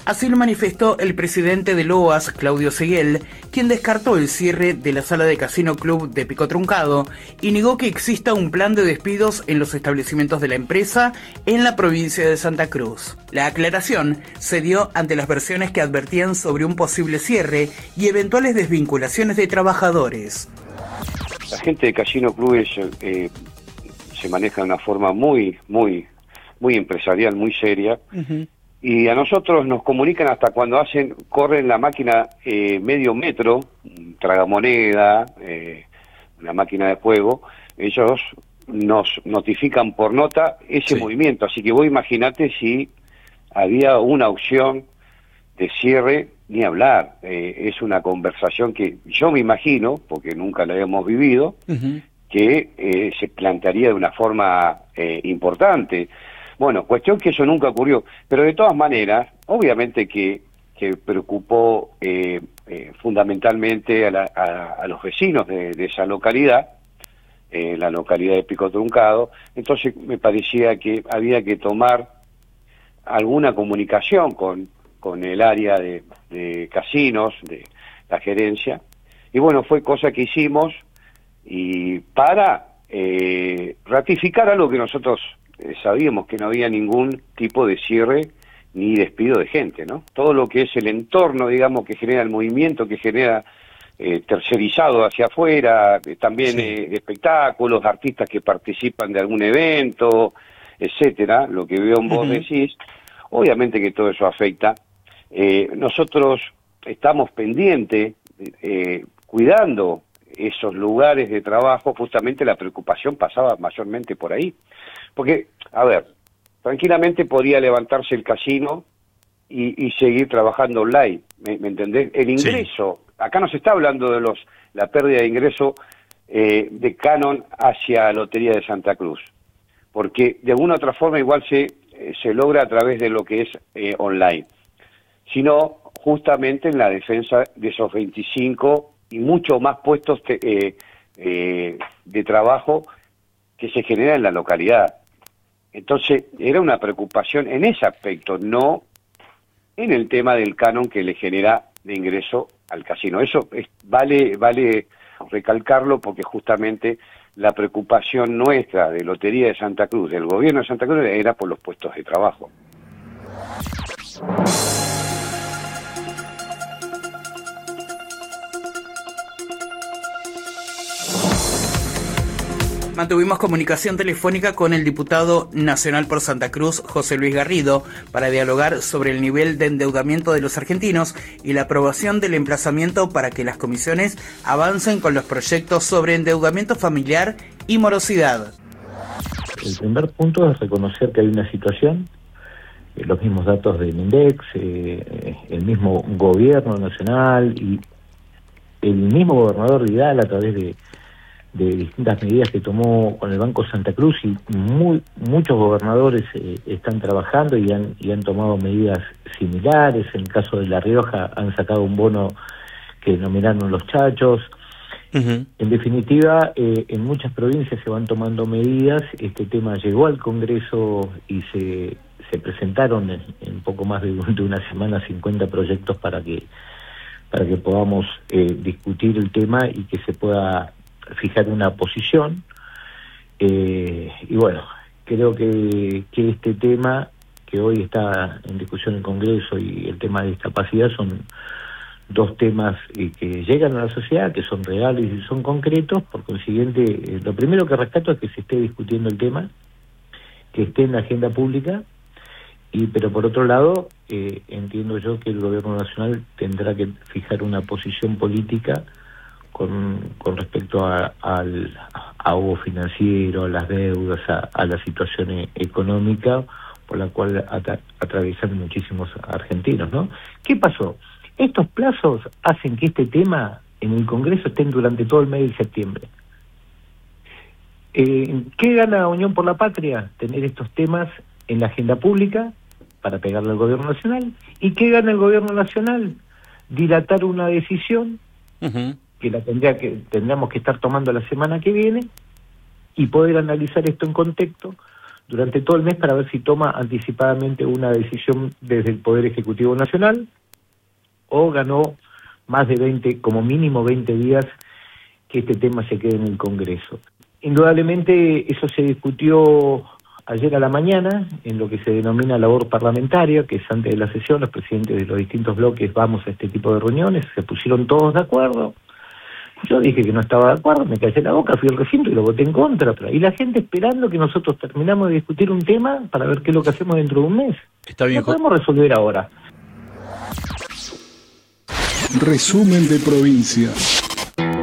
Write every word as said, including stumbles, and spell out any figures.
Así lo manifestó el presidente de Loas, Claudio Seguel, quien descartó el cierre de la sala de Casino Club de Pico Truncado y negó que exista un plan de despidos en los establecimientos de la empresa en la provincia de Santa Cruz. La aclaración se dio ante las versiones que advertían sobre un posible cierre y eventuales desvinculaciones de trabajadores. La gente de Casino Club eh, se maneja de una forma muy, muy, muy empresarial, muy seria. Uh-huh. Y a nosotros nos comunican hasta cuando hacen, corren la máquina eh, medio metro, tragamoneda, eh, una máquina de juego, ellos nos notifican por nota ese sí. movimiento. Así que vos imaginate si había una opción de cierre, ni hablar. Eh, es una conversación que yo me imagino, porque nunca la hemos vivido, uh-huh. que eh, se plantearía de una forma eh, importante. Bueno, cuestión que eso nunca ocurrió, pero de todas maneras, obviamente que, que preocupó eh, eh, fundamentalmente a, la, a, a los vecinos de, de esa localidad, eh, la localidad de Pico Truncado. Entonces me parecía que había que tomar alguna comunicación con, con el área de, de casinos, de la gerencia, y bueno, fue cosa que hicimos y para eh, ratificar algo que nosotros sabíamos, que no había ningún tipo de cierre ni despido de gente, ¿no? Todo lo que es el entorno, digamos, que genera el movimiento, que genera eh, tercerizado hacia afuera, eh, también sí. eh, espectáculos, artistas que participan de algún evento, etcétera, lo que veo en vos uh-huh. decís, obviamente que todo eso afecta. Eh, nosotros estamos pendientes, eh, cuidando esos lugares de trabajo, justamente la preocupación pasaba mayormente por ahí. Porque, a ver, tranquilamente podría levantarse el casino y, y seguir trabajando online, ¿me, me entendés? El ingreso, sí. acá no se está hablando de los la pérdida de ingreso eh, de Canon hacia Lotería de Santa Cruz, porque de alguna u otra forma igual se, eh, se logra a través de lo que es eh, online, sino justamente en la defensa de esos veinticinco y mucho más puestos te, eh, eh, de trabajo que se genera en la localidad. Entonces, era una preocupación en ese aspecto, no en el tema del canon que le genera de ingreso al casino. Eso es, vale, vale recalcarlo porque justamente la preocupación nuestra de Lotería de Santa Cruz, del gobierno de Santa Cruz, era por los puestos de trabajo. Mantuvimos comunicación telefónica con el diputado nacional por Santa Cruz, José Luis Garrido, para dialogar sobre el nivel de endeudamiento de los argentinos y la aprobación del emplazamiento para que las comisiones avancen con los proyectos sobre endeudamiento familiar y morosidad. El primer punto es reconocer que hay una situación, eh, los mismos datos del INDEX, eh, el mismo gobierno nacional y el mismo gobernador Vidal a través de de distintas medidas que tomó con el Banco Santa Cruz, y muy, muchos gobernadores eh, están trabajando y han, y han tomado medidas similares. En el caso de La Rioja han sacado un bono que denominaron los chachos. Uh-huh. En definitiva, eh, en muchas provincias se van tomando medidas. Este tema llegó al Congreso y se, se presentaron en, en poco más de, de una semana cincuenta proyectos para que, para que podamos eh, discutir el tema y que se pueda fijar una posición, eh, y bueno, creo que, que este tema que hoy está en discusión en el Congreso y el tema de discapacidad son dos temas eh, que llegan a la sociedad, que son reales y son concretos. Por consiguiente, eh, lo primero que rescato es que se esté discutiendo el tema, que esté en la agenda pública, y pero por otro lado, eh, entiendo yo que el gobierno nacional tendrá que fijar una posición política Con, con respecto a, al ahogo financiero, a las deudas, a, a la situación e- económica por la cual atra- atraviesan muchísimos argentinos, ¿no? ¿Qué pasó? Estos plazos hacen que este tema en el Congreso esté durante todo el mes de septiembre. Eh, ¿Qué gana Unión por la Patria? Tener estos temas en la agenda pública para pegarle al gobierno nacional. ¿Y qué gana el gobierno nacional? Dilatar una decisión uh-huh. que la tendría que tendríamos que estar tomando la semana que viene y poder analizar esto en contexto, durante todo el mes para ver si toma anticipadamente una decisión desde el Poder Ejecutivo Nacional, o ganó más de veinte, como mínimo veinte días, que este tema se quede en el Congreso. Indudablemente eso se discutió ayer a la mañana en lo que se denomina labor parlamentaria, que es antes de la sesión, los presidentes de los distintos bloques vamos a este tipo de reuniones, se pusieron todos de acuerdo. Yo dije que no estaba de acuerdo, me callé la boca, fui al recinto y lo voté en contra. Y la gente esperando que nosotros terminamos de discutir un tema para ver qué es lo que hacemos dentro de un mes. Está bien, lo podemos resolver ahora. Resumen de provincia.